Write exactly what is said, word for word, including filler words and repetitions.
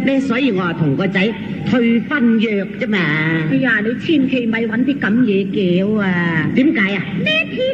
咧，所以我啊同個仔退婚約啫嘛。 哎呀，你千祈咪揾啲咁嘢叫啊！ 點解啊？ 呢